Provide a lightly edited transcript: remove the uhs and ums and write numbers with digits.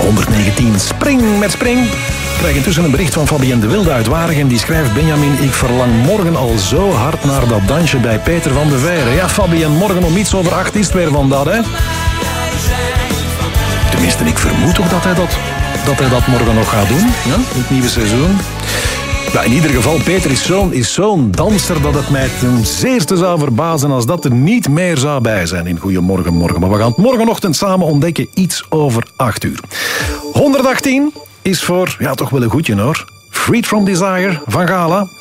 119 Spring met Spring. Ik krijg intussen een bericht van Fabienne de Wilde uit Waregem. Die schrijft: Benjamin, ik verlang morgen al zo hard naar dat dansje bij Peter van de Veire. Ja, Fabienne, morgen om iets over 8 is het weer van dat, hè? Tenminste, ik vermoed toch dat hij dat morgen nog gaat doen, ja? In het nieuwe seizoen. Ja, in ieder geval, Peter is zo'n danser dat het mij ten zeerste zou verbazen als dat er niet meer zou bij zijn in Goeiemorgen Morgen. Maar we gaan het morgenochtend samen ontdekken, iets over 8 uur. 118 is voor, ja, toch wel een goedje hoor. Freed from Desire van Gala.